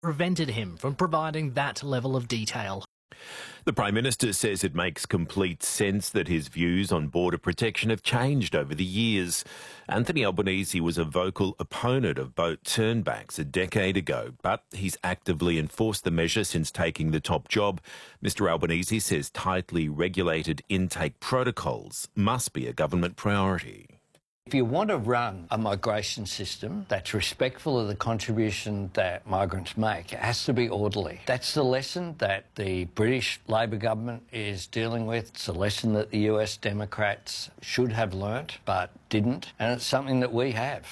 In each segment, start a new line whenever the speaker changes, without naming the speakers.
prevented him from providing that level of detail.
The Prime Minister says it makes complete sense that his views on border protection have changed over the years. Anthony Albanese was a vocal opponent of boat turnbacks a decade ago, but he's actively enforced the measure since taking the top job. Mr Albanese says tightly regulated intake protocols must be a government priority.
If you want to run a migration system that's respectful of the contribution that migrants make, it has to be orderly. That's the lesson that the British Labor government is dealing with. It's a lesson that the US Democrats should have learnt but didn't, and it's something that we have.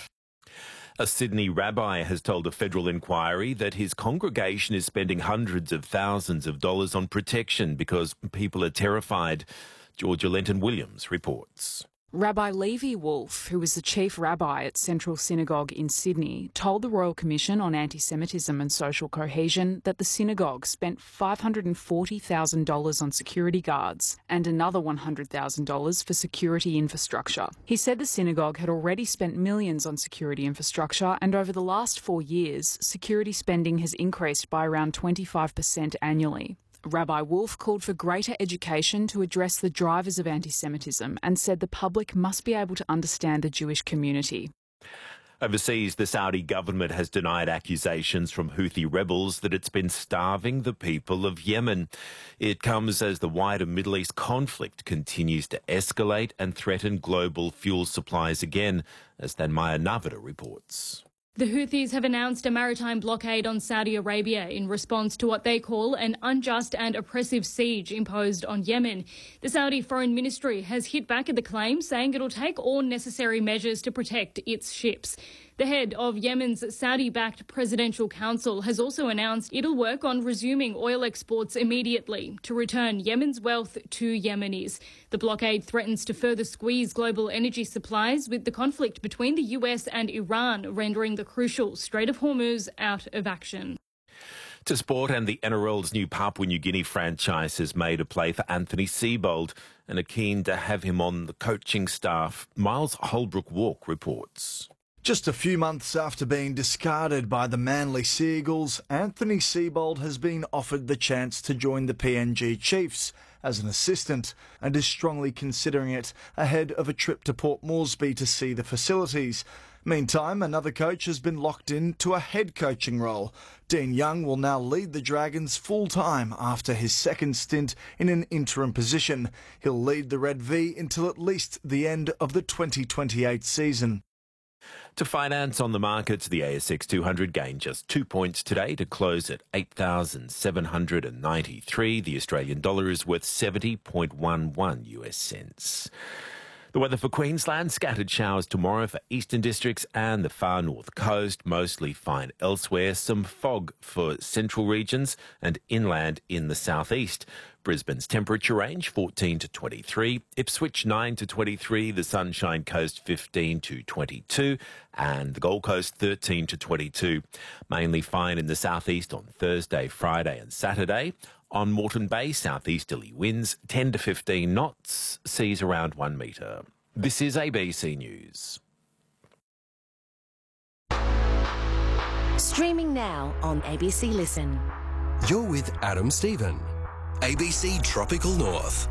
A Sydney rabbi has told a federal inquiry that his congregation is spending hundreds of thousands of dollars on protection because people are terrified. Georgia Lenton-Williams reports.
Rabbi Levi Wolf, who was the chief rabbi at Central Synagogue in Sydney, told the Royal Commission on Anti-Semitism and Social Cohesion that the synagogue spent $540,000 on security guards and another $100,000 for security infrastructure. He said the synagogue had already spent millions on security infrastructure, and over the last 4 years, security spending has increased by around 25% annually. Rabbi Wolf called for greater education to address the drivers of anti-Semitism and said the public must be able to understand the Jewish community.
Overseas, the Saudi government has denied accusations from Houthi rebels that it's been starving the people of Yemen. It comes as the wider Middle East conflict continues to escalate and threaten global fuel supplies again, as Thanmaya Navada reports.
The Houthis have announced a maritime blockade on Saudi Arabia in response to what they call an unjust and oppressive siege imposed on Yemen. The Saudi Foreign Ministry has hit back at the claim, saying it'll take all necessary measures to protect its ships. The head of Yemen's Saudi-backed Presidential Council has also announced it'll work on resuming oil exports immediately to return Yemen's wealth to Yemenis. The blockade threatens to further squeeze global energy supplies, with the conflict between the US and Iran rendering the crucial Strait of Hormuz out of action.
To sport, and the NRL's new Papua New Guinea franchise has made a play for Anthony Seibold and are keen to have him on the coaching staff. Miles Holbrook-Walk reports.
Just a few months after being discarded by the Manly Seagulls, Anthony Seibold has been offered the chance to join the PNG Chiefs as an assistant and is strongly considering it ahead of a trip to Port Moresby to see the facilities. Meantime, another coach has been locked in to a head coaching role. Dean Young will now lead the Dragons full-time after his second stint in an interim position. He'll lead the Red V until at least the end of the 2028 season.
To finance on the markets, the ASX 200 gained just 2 points today to close at 8,793. The Australian dollar is worth 70.11 US cents. The weather for Queensland: scattered showers tomorrow for eastern districts and the far north coast, mostly fine elsewhere. Some fog for central regions and inland in the southeast. Brisbane's temperature range 14 to 23, Ipswich 9 to 23, the Sunshine Coast 15 to 22, and the Gold Coast 13 to 22. Mainly fine in the southeast on Thursday, Friday and Saturday. On Moreton Bay, southeasterly winds 10 to 15 knots, seas around 1 metre. This is ABC News.
Streaming now on ABC Listen.
You're with Adam Stephen, ABC Tropical North.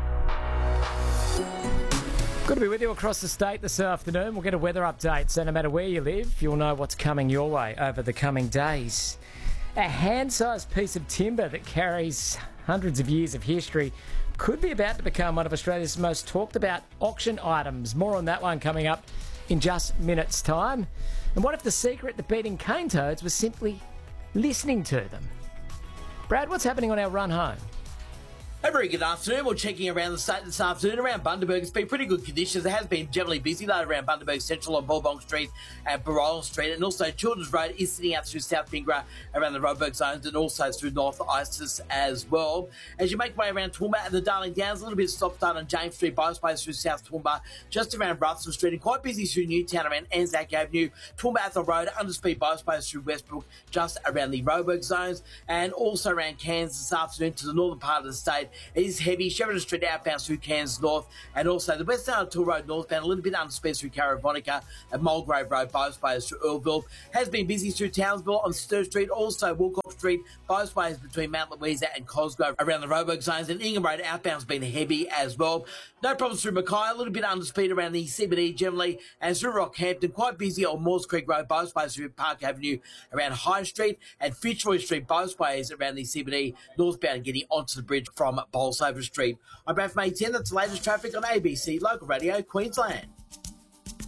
Good to be with you across the state this afternoon. We'll get a weather update, so no matter where you live, you'll know what's coming your way over the coming days. A hand-sized piece of timber that carries hundreds of years of history could be about to become one of Australia's most talked about auction items. More on that one coming up in just minutes' time. And what if the secret to beating cane toads was simply listening to them? Brad, what's happening on our run home?
A very good afternoon. We're checking around the state this afternoon. Around Bundaberg, it's been pretty good conditions. It has been generally busy though around Bundaberg Central on Bullbong Street and Baroil Street, and also Children's Road is sitting out through South Pingra around the Roebuck zones and also through North Isis as well. As you make your way around Toowoomba and the Darling Downs, a little bit of stop-start on James Street, Bypass through South Toowoomba, just around Russell Street, and quite busy through Newtown around Anzac Avenue, Toowoomba Athol Road, Underspeed Bypass through Westbrook, just around the Roebuck zones, and also around Cairns this afternoon to the northern part of the state It is heavy. Sheridan Street outbound through Cairns North, and also the West Arnold Tool Road northbound, a little bit underspeed through Caravonica and Mulgrave Road, both ways through Earlville. Has been busy through Townsville on Stir Street, also Woolcock Street, both ways between Mount Louisa and Cosgrove around the Roebuck zones, and Ingham Road outbound's been heavy as well. No problems through Mackay, a little bit underspeed around the CBD generally, and through Rockhampton, quite busy on Moores Creek Road, both ways through Park Avenue around High Street, and Fitzroy Street, both ways around the CBD northbound getting onto the bridge from Bolsover Street. I'm Brad from A10, that's the latest traffic on ABC Local Radio Queensland.